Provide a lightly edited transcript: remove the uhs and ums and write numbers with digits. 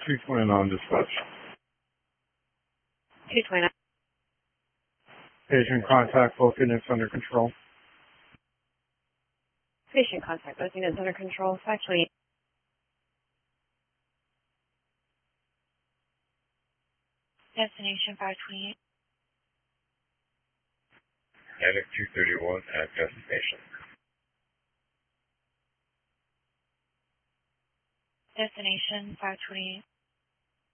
229 on dispatch. 229. Patient contact, both units under control. Patient contact, both units under control. 528. Destination 528. Atlantic 231 at destination. Destination 528.